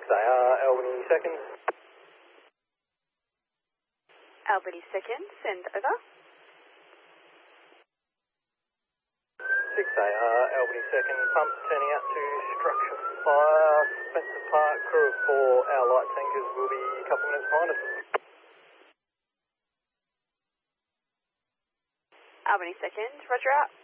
Albany 2nd. Albany 2nd, send over. 6AR, Albany 2nd, pump turning out to structure fire, Spencer Park, crew of 4, our light tankers will be a couple minutes behind us. Albany 2nd, roger out.